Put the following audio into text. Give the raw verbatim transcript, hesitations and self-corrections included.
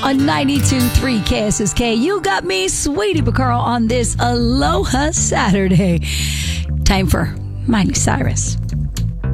on ninety-two point three K S S K. You got me, Sweetie Bacarl, on this Aloha Saturday. Time for Miley Cyrus.